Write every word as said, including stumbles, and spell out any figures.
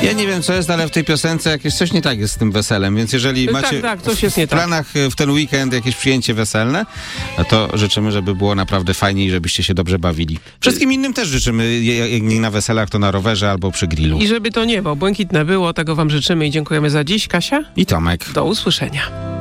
Ja nie wiem, co jest, ale w tej piosence jakieś coś nie tak jest z tym weselem, więc jeżeli Tak, macie tak, coś jest nie w tak. planach w ten weekend jakieś przyjęcie weselne, no to życzymy, żeby było naprawdę fajnie i żebyście się dobrze bawili. Wszystkim innym też życzymy, jak nie na weselach, to na rowerze albo przy grillu. I żeby to niebo błękitne było, tego wam życzymy i dziękujemy za dziś. Kasia, I Tomek. do usłyszenia.